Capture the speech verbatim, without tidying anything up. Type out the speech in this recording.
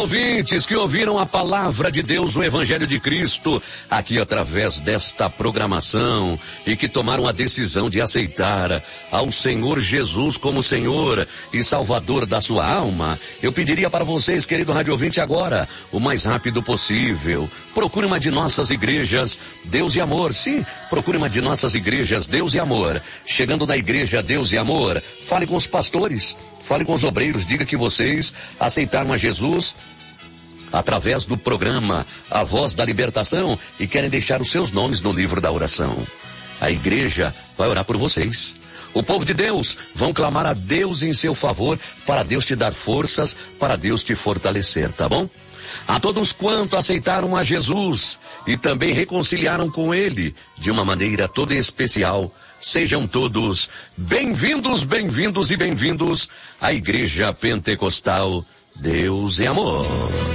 ouvintes que ouviram a palavra de Deus, o Evangelho de Cristo, aqui através desta programação e que tomaram a decisão de aceitar ao Senhor Jesus como Senhor e Salvador da sua alma, eu pediria para vocês, querido rádio ouvinte, agora, o mais rápido possível, procure uma de nossas igrejas, Deus e Amor. Sim, procure uma de nossas igrejas, Deus e Amor. Chegando na igreja Deus e Amor, fale com os pastores, fale com os obreiros, diga que vocês aceitaram a Jesus através do programa A Voz da Libertação e querem deixar os seus nomes no livro da oração. A igreja vai orar por vocês. O povo de Deus vão clamar a Deus em seu favor, para Deus te dar forças, para Deus te fortalecer, tá bom? A todos quanto aceitaram a Jesus e também reconciliaram com Ele de uma maneira toda especial, sejam todos bem-vindos, bem-vindos e bem-vindos à Igreja Pentecostal Deus e Amor.